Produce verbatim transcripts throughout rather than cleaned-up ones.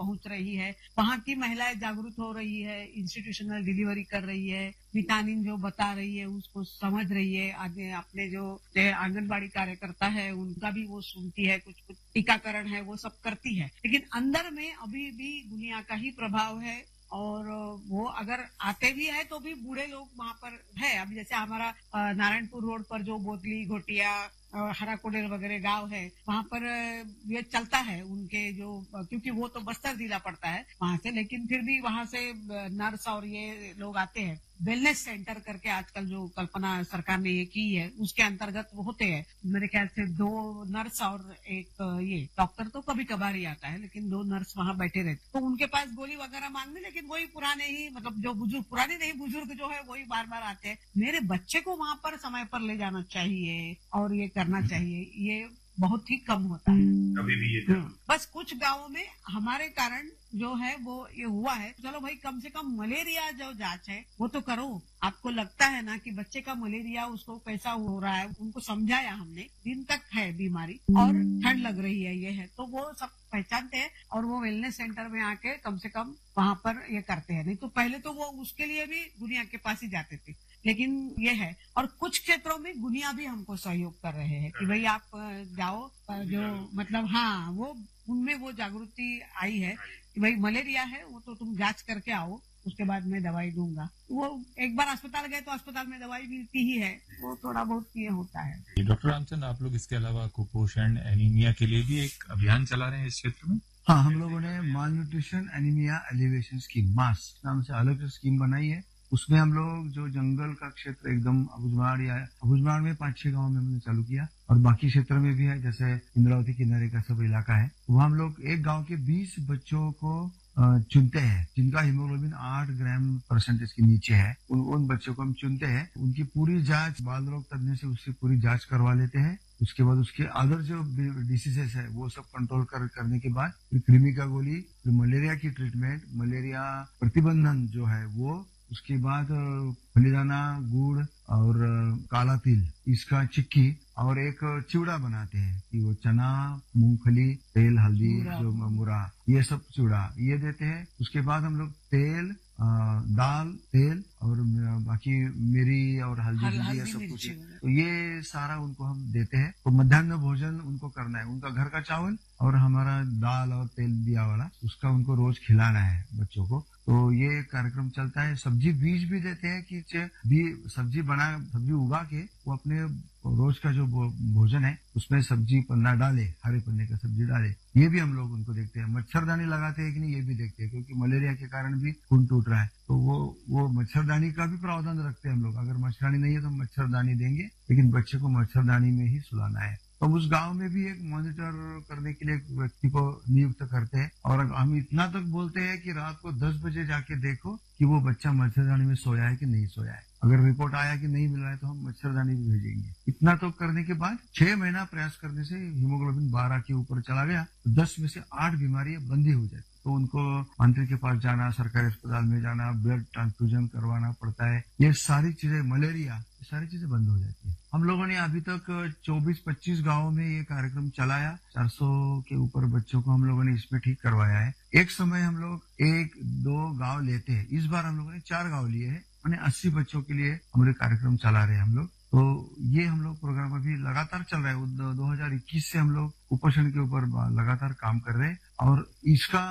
पहुंच रही है, वहाँ की महिलाएं जागरूक हो रही है, इंस्टीट्यूशनल डिलीवरी कर रही है, विटामिन जो बता रही है उसको समझ रही है, आगे अपने जो आंगनबाड़ी कार्यकर्ता है उनका भी वो सुनती है, कुछ कुछ टीकाकरण है वो सब करती है, लेकिन अंदर में अभी भी दुनिया का ही प्रभाव है। और वो अगर आते भी है तो भी बूढ़े लोग वहाँ पर है। अभी जैसे हमारा नारायणपुर रोड पर जो बोतली, घोटिया, हरा कोडेर वगैरह गांव है, वहाँ पर ये चलता है उनके जो, क्योंकि वो तो बस्तर जिला पड़ता है वहां से, लेकिन फिर भी वहां से नर्स और ये लोग आते हैं। वेलनेस सेंटर करके आजकल जो कल्पना सरकार ने ये की है उसके अंतर्गत वो होते हैं। मेरे ख्याल से दो नर्स और एक ये डॉक्टर तो कभी कभार ही आता है, लेकिन दो नर्स वहां बैठे रहते, तो उनके पास गोली वगैरह मांगने, लेकिन वही पुराने ही, मतलब जो बुजुर्ग, पुराने नहीं बुजुर्ग जो है वही बार बार आते हैं। मेरे बच्चे को वहां पर समय पर ले जाना चाहिए और ये करना चाहिए, ये बहुत ही कम होता है कभी भी ये। बस कुछ गांवों में हमारे कारण जो है वो ये हुआ है। चलो भाई, कम से कम मलेरिया जो जांच है वो तो करो। आपको लगता है ना कि बच्चे का मलेरिया उसको कैसा हो रहा है, उनको समझाया हमने, दिन तक है बीमारी और ठंड लग रही है, ये है, तो वो सब पहचानते हैं और वो वेलनेस सेंटर में आके कम से कम वहां पर ये करते हैं। नहीं तो पहले तो वो उसके लिए भी दुनिया के पास ही जाते थे, लेकिन ये है। और कुछ क्षेत्रों में दुनिया भी हमको सहयोग कर रहे हैं कि भाई आप जाओ, जो मतलब हाँ वो उनमें वो जागृति आई है कि भाई मलेरिया है वो तो तुम जांच करके आओ, उसके बाद मैं दवाई दूंगा। वो एक बार अस्पताल गए तो अस्पताल में दवाई मिलती ही है, वो थोड़ा बहुत ये होता है। डॉक्टर रामचंद्र, आप लोग इसके अलावा कुपोषण, एनीमिया के लिए भी एक अभियान चला रहे हैं इस क्षेत्र में? हाँ, हम लोगों ने माल न्यूट्रिशन एनीमिया एलिवेशन स्कीम, मास नाम से अलग स्कीम बनाई है। उसमें हम लोग जो जंगल का क्षेत्र एकदम अबुझमाड़ या अबुझमाड़ में पांच छह गांव में हमने चालू किया, और बाकी क्षेत्र में भी है, जैसे इंद्रावती किनारे का सब इलाका है, वहाँ हम लोग एक गांव के बीस बच्चों को चुनते हैं जिनका हीमोग्लोबिन आठ ग्राम परसेंटेज के नीचे है। उन, उन बच्चों को हम चुनते हैं, उनकी पूरी जांच बाल रोग तज्ञ से उसकी पूरी जांच करवा लेते हैं। उसके बाद उसके अदर जो डिसीजेस है वो सब कंट्रोल कर करने के बाद फिर कृमि का गोली, फिर मलेरिया की ट्रीटमेंट, मलेरिया प्रतिबंधन जो है वो, उसके बाद फलीदाना, गुड़ और काला तिल, इसका चिक्की और एक चिवड़ा बनाते हैं कि वो चना, मूंगफली, तेल, हल्दी, जो मुरा, ये सब चिवड़ा ये देते हैं। उसके बाद हम लोग तेल, आ, दाल, तेल और बाकी मिरी और हल्दी, हल, हल्दी ये सब कुछ, तो ये सारा उनको हम देते हैं। तो मध्याह्न भोजन उनको करना है, उनका घर का चावल और हमारा दाल और तेल दिया वाला, उसका उनको रोज खिलाना है बच्चों को। तो ये कार्यक्रम चलता है। सब्जी बीज भी देते हैं कि भी सब्जी बना सब्जी उगा के वो अपने रोज का जो भोजन है उसमें सब्जी पन्ना डाले, हरे पन्ने का सब्जी डाले, ये भी हम लोग उनको देखते हैं। मच्छरदानी लगाते हैं कि नहीं ये भी देखते हैं, क्योंकि मलेरिया के कारण भी खून टूट रहा है, तो वो वो मच्छरदानी का भी प्रावधान रखते हैं हम लोग। अगर मच्छरदानी नहीं है तो मच्छरदानी देंगे, लेकिन बच्चे को मच्छरदानी में ही सुलाना है। तो उस गांव में भी एक मॉनिटर करने के लिए एक व्यक्ति को नियुक्त करते हैं, और हम इतना तक बोलते हैं कि रात को दस बजे जाके देखो कि वो बच्चा मच्छरदानी में सोया है कि नहीं सोया है। अगर रिपोर्ट आया कि नहीं मिल रहा है तो हम मच्छरदानी भी भेजेंगे। इतना तो करने के बाद छह महीना प्रयास करने से हीमोग्लोबिन बारह के ऊपर चला गया, तो दस में से आठ बीमारियां बंद ही हो जाती। तो उनको मंत्री के पास जाना, सरकारी अस्पताल में जाना, ब्लड ट्रांसफ्यूजन करवाना पड़ता है, ये सारी चीजें, मलेरिया, ये सारी चीजें बंद हो जाती है। हम लोगों ने अभी तक चौबीस पच्चीस गांवों में ये कार्यक्रम चलाया, चार सौ के ऊपर बच्चों को हम लोगों ने इसमें ठीक करवाया है। एक समय हम लोग एक दो गांव लेते हैं, इस बार हम लोगों ने चार गांव लिए हैं, मैंने अस्सी बच्चों के लिए हमारे कार्यक्रम चला रहे हैं हम लोग। तो ये हम लोग प्रोग्राम अभी लगातार चल रहा है। दो हजार इक्कीस से हम लोग कुपोषण के ऊपर लगातार काम कर रहे हैं, और इसका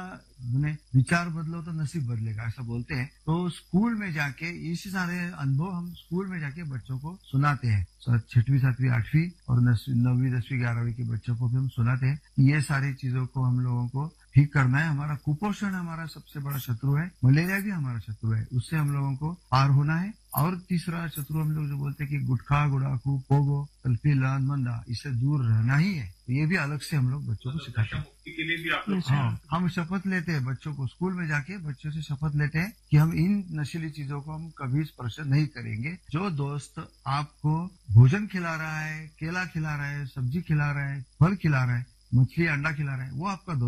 विचार बदलो तो नसीब बदलेगा, ऐसा बोलते हैं। तो स्कूल में जाके इसी सारे अनुभव हम स्कूल में जाके बच्चों को सुनाते हैं, छठवीं सातवीं आठवीं और नौवीं दसवीं ग्यारहवीं के बच्चों को भी हम सुनाते हैं। ये सारी चीजों को हम लोगों को ठीक करना है। हमारा कुपोषण हमारा सबसे बड़ा शत्रु है, मलेरिया भी हमारा शत्रु है, उससे हम लोगों को पार होना है। और तीसरा शत्रु हम लोग जो बोलते हैं कि गुटखा, गुड़ाखू, पोगो, तल्फी, लान, मंदा, इससे दूर रहना ही है। तो ये भी अलग से हम लोग बच्चों को सिखाते हैं। के लिए भी आप लोग हाँ, हम शपथ लेते हैं बच्चों को, स्कूल में जाके बच्चों से शपथ लेते हैं कि हम इन नशीली चीजों को हम कभी स्पर्श नहीं करेंगे। जो दोस्त आपको भोजन खिला रहा है, केला खिला रहा है, सब्जी खिला रहा है, फल खिला रहा है, मछली अंडा खिला रहा है, वो आपका दोस्त है।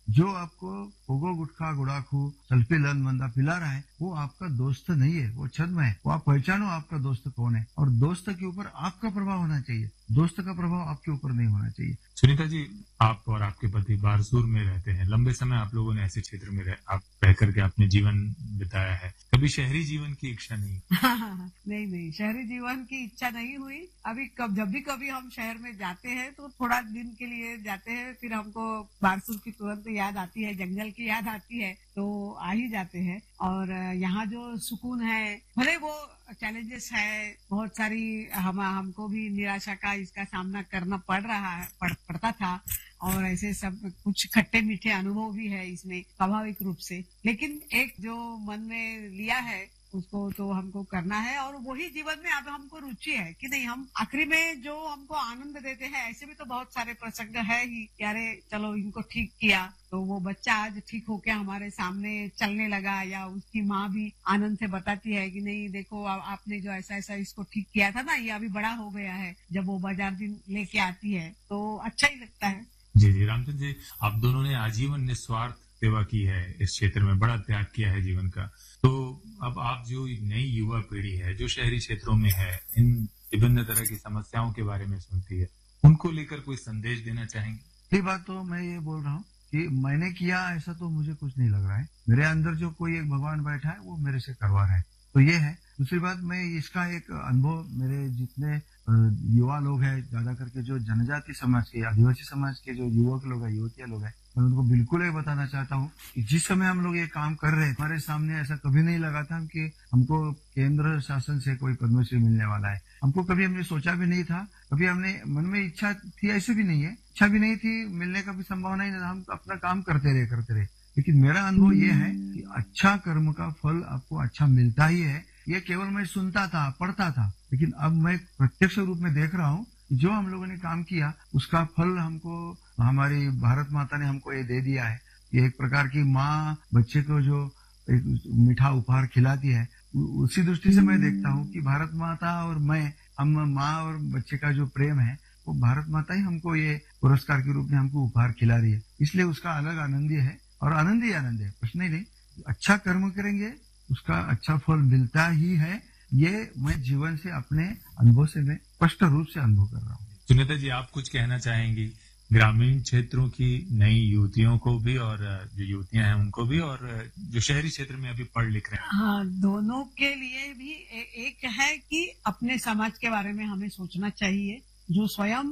जो आपको पोगो गुटखा गुड़ाखू सल्फी लन मंदा पिला रहा है वो आपका दोस्त नहीं है, वो छद्म है। वो आप पहचानो आपका दोस्त कौन है, और दोस्त के ऊपर आपका प्रभाव होना चाहिए, दोस्त का प्रभाव आपके ऊपर नहीं होना चाहिए। सुनीता जी, आप और आपके पति बारसूर में रहते हैं, लंबे समय आप लोगों ने ऐसे क्षेत्र में रह, आप रह करके अपने जीवन बिताया है, कभी शहरी जीवन की इच्छा नहीं? नहीं नहीं, शहरी जीवन की इच्छा नहीं हुई। अभी कब जब भी कभी हम शहर में जाते हैं तो थोड़ा दिन के लिए जाते हैं, फिर हमको बारसूर की तुरंत याद आती है, जंगल की याद आती है, तो आ ही जाते हैं। और यहाँ जो सुकून है, भले वो चैलेंजेस है बहुत सारी, हम हमको भी निराशा का इसका सामना करना पड़ रहा है पड़, पड़ता था, और ऐसे सब कुछ खट्टे मीठे अनुभव भी है इसमें स्वाभाविक रूप से। लेकिन एक जो मन में लिया है उसको तो हमको करना है, और वही जीवन में अब हमको रुचि है कि नहीं, हम आखिरी में जो हमको आनंद देते हैं। ऐसे भी तो बहुत सारे प्रसंग है ही, यारे चलो इनको ठीक किया तो वो बच्चा आज ठीक होके हमारे सामने चलने लगा, या उसकी माँ भी आनंद से बताती है कि नहीं देखो आपने जो ऐसा ऐसा इसको ठीक किया था ना, ये अभी बड़ा हो गया है। जब वो बाजार दिन लेके आती है तो अच्छा ही लगता है। जी जी, रामचंद्र जी, आप दोनों ने आजीवन निस्वार्थ सेवा की है इस क्षेत्र में, बड़ा त्याग किया है जीवन का। तो अब आप जो नई युवा पीढ़ी है जो शहरी क्षेत्रों में है, इन विभिन्न तरह की समस्याओं के बारे में सुनती है, उनको लेकर कोई संदेश देना चाहेंगे? पहली बात तो मैं ये बोल रहा हूँ कि मैंने किया ऐसा तो मुझे कुछ नहीं लग रहा है, मेरे अंदर जो कोई एक भगवान बैठा है वो मेरे से करवा रहा है, तो ये है। दूसरी बात, मैं इसका एक अनुभव, मेरे जितने युवा लोग हैं, ज्यादा करके जो जनजाति समाज के, आदिवासी समाज के जो युवक लोग हैं, युवतियां लोग हैं, मैं उनको बिल्कुल ये बताना चाहता हूँ कि जिस समय हम लोग ये काम कर रहे हैं, हमारे सामने ऐसा कभी नहीं लगा था कि हमको केंद्र शासन से कोई पद्मश्री मिलने वाला है। हमको कभी हमने सोचा भी नहीं था, कभी हमने मन में इच्छा थी ऐसे भी नहीं है, इच्छा भी नहीं थी, मिलने का भी संभावना ही नहीं था। हम अपना काम करते रहे करते रहे लेकिन मेरा अनुभव ये है कि अच्छा कर्म का फल आपको अच्छा मिलता ही है। ये केवल मैं सुनता था, पढ़ता था, लेकिन अब मैं प्रत्यक्ष रूप में देख रहा हूँ जो हम लोगों ने काम किया उसका फल हमको हमारी भारत माता ने हमको ये दे दिया है। ये एक प्रकार की माँ बच्चे को जो एक मीठा उपहार खिलाती है, उसी दृष्टि से मैं देखता हूँ कि भारत माता और मैं, हम माँ और बच्चे का जो प्रेम है वो भारत माता ही हमको ये पुरस्कार के रूप में हमको उपहार खिला रही है। इसलिए उसका अलग आनंद है, और आनंद ही आनंद है, प्रश्न ही नहीं। अच्छा कर्म करेंगे उसका अच्छा फल मिलता ही है, ये मैं जीवन से अपने अनुभव से मैं स्पष्ट रूप से अनुभव कर रहा हूँ। सुनीता जी, आप कुछ कहना चाहेंगी ग्रामीण क्षेत्रों की नई युवतियों को भी, और जो युवतियां हैं उनको भी, और जो शहरी क्षेत्र में अभी पढ़ लिख रहे हैं? हाँ, दोनों के लिए भी। ए, एक है कि अपने समाज के बारे में हमें सोचना चाहिए। जो स्वयं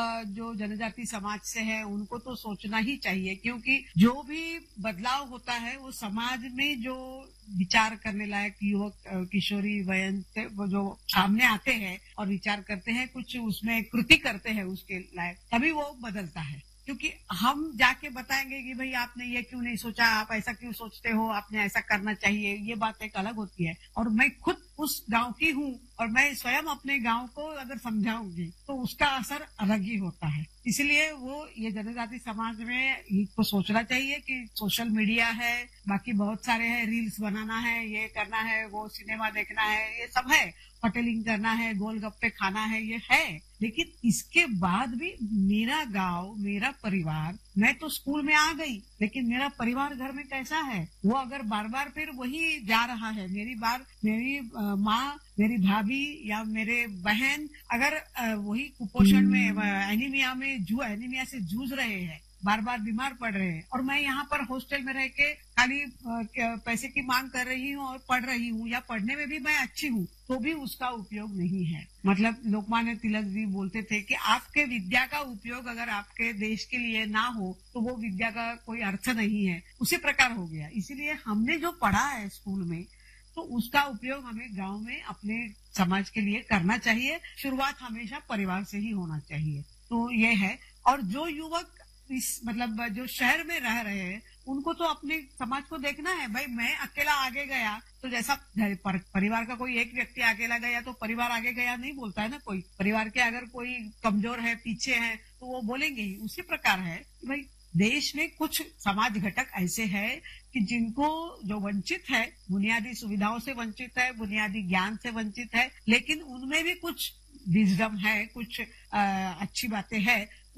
जो जनजाति समाज से है उनको तो सोचना ही चाहिए, क्योंकि जो भी बदलाव होता है वो समाज में जो विचार करने लायक युवक किशोरी वयन से वो जो सामने आते हैं और विचार करते हैं, कुछ उसमें कृति करते हैं उसके लायक, तभी वो बदलता है। क्योंकि हम जाके बताएंगे कि भाई आपने ये क्यों नहीं सोचा, आप ऐसा क्यों सोचते हो, आपने ऐसा करना चाहिए, ये बात एक अलग होती है। और मैं खुद उस गांव की हूँ और मैं स्वयं अपने गांव को अगर समझाऊंगी तो उसका असर अलग ही होता है। इसलिए वो ये जनजाति समाज में को सोचना चाहिए कि सोशल मीडिया है, बाकी बहुत सारे है, रील्स बनाना है, ये करना है, वो सिनेमा देखना है, ये सब है, होटलिंग करना है, गोलगप्पे खाना है, ये है। लेकिन इसके बाद भी मेरा गांव, मेरा परिवार, मैं तो स्कूल में आ गई लेकिन मेरा परिवार घर में कैसा है, वो अगर बार बार फिर वही जा रहा है, मेरी बार मेरी माँ, मेरी भाभी या मेरे बहन अगर वही कुपोषण में, एनीमिया में जू एनीमिया से जूझ रहे हैं, बार बार बीमार पड़ रहे हैं, और मैं यहाँ पर हॉस्टल में रह के खाली पैसे की मांग कर रही हूँ और पढ़ रही हूँ, या पढ़ने में भी मैं अच्छी हूँ, तो भी उसका उपयोग नहीं है। मतलब लोकमान्य तिलक जी बोलते थे कि आपके विद्या का उपयोग अगर आपके देश के लिए ना हो तो वो विद्या का कोई अर्थ नहीं है। उसी प्रकार हो गया। इसीलिए हमने जो पढ़ा है स्कूल में, तो उसका उपयोग हमें गांव में अपने समाज के लिए करना चाहिए। शुरुआत हमेशा परिवार से ही होना चाहिए। तो ये है। और जो युवक इस मतलब जो शहर में रह रहे हैं उनको तो अपने समाज को देखना है। भाई मैं अकेला आगे गया तो जैसा पर, परिवार का कोई एक व्यक्ति अकेला गया तो परिवार आगे गया नहीं बोलता है ना कोई। परिवार के अगर कोई कमजोर है, पीछे है, तो वो बोलेंगे ही। उसी प्रकार है कि भाई देश में कुछ समाज घटक ऐसे हैं कि जिनको जो वंचित है, बुनियादी सुविधाओं से वंचित है, बुनियादी ज्ञान से वंचित है, लेकिन उनमें भी कुछ विजडम है, कुछ आ, अच्छी बातें हैं,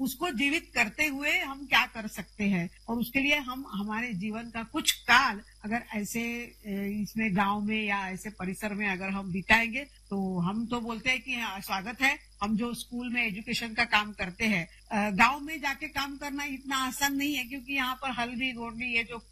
उसको जीवित करते हुए हम क्या कर सकते हैं, और उसके लिए हम हमारे जीवन का कुछ काल अगर ऐसे इसमें गांव में या ऐसे परिसर में अगर हम बिताएंगे तो हम तो बोलते हैं कि हाँ, स्वागत है। हम जो स्कूल में एजुकेशन का काम करते हैं, गांव में जाके काम करना इतना आसान नहीं है, क्योंकि यहाँ पर हल्दी गोडनी ये जो